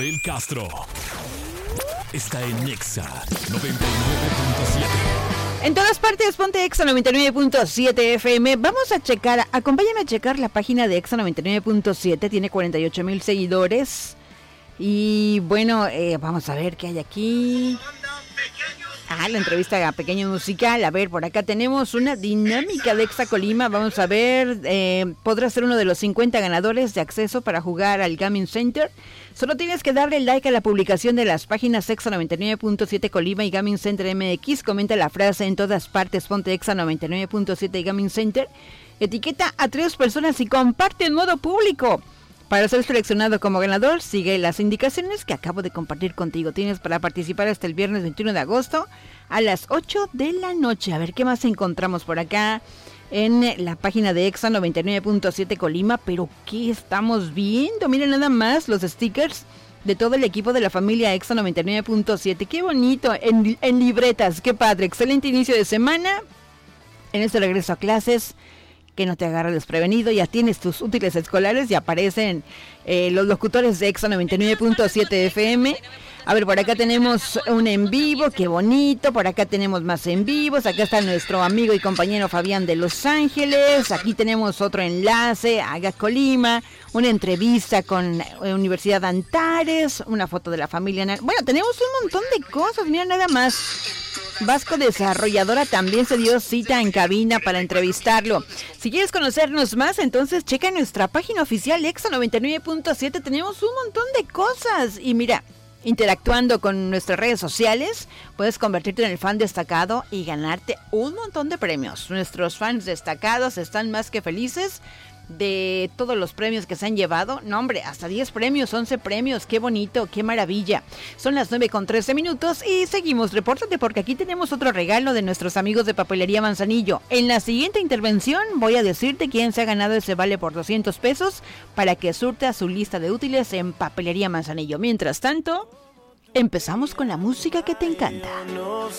El Castro está en Nexa 99.7. En todas partes, ponte Exa 99.7 FM. Vamos a checar, acompáñame a checar la página de Exa 99.7. Tiene 48,000 seguidores. Y bueno, vamos a ver qué hay aquí. La entrevista a Pequeño Musical. A ver, por acá tenemos una dinámica de Exa Colima. Vamos a ver, podrás ser uno de los 50 ganadores de acceso para jugar al Gaming Center. Solo tienes que darle like a la publicación de las páginas Exa 99.7 Colima y Gaming Center MX. Comenta la frase en todas partes, ponte Exa 99.7 y Gaming Center. Etiqueta a 3 personas y comparte en modo público. Para ser seleccionado como ganador, sigue las indicaciones que acabo de compartir contigo. Tienes para participar hasta el viernes 21 de agosto a las 8 de la noche. A ver qué más encontramos por acá en la página de Exa 99.7 Colima. Pero ¿qué estamos viendo? Miren nada más los stickers de todo el equipo de la familia Exa 99.7. Qué bonito, en libretas, qué padre. Excelente inicio de semana. En este regreso a clases, que no te agarre desprevenido, ya tienes tus útiles escolares y aparecen los locutores de Exa 99.7 FM. A ver, por acá tenemos un en vivo, qué bonito. Por acá tenemos más en vivos. Acá está nuestro amigo y compañero Fabián de Los Ángeles. Aquí tenemos otro enlace a Colima, una entrevista con Universidad Antares, una foto de la familia. Bueno, tenemos un montón de cosas, mira nada más. Vasco Desarrolladora también se dio cita en cabina para entrevistarlo. Si quieres conocernos más, entonces checa nuestra página oficial Exa 99.7. Tenemos un montón de cosas. Y mira, interactuando con nuestras redes sociales, puedes convertirte en el fan destacado y ganarte un montón de premios. Nuestros fans destacados están más que felices de todos los premios que se han llevado. No, hombre, hasta 10 premios, 11 premios. Qué bonito, qué maravilla. Son las 9:13 y seguimos. Repórtate porque aquí tenemos otro regalo de nuestros amigos de Papelería Manzanillo. En la siguiente intervención voy a decirte quién se ha ganado ese vale por 200 pesos para que surta su lista de útiles en Papelería Manzanillo. Mientras tanto, empezamos con la música que te encanta.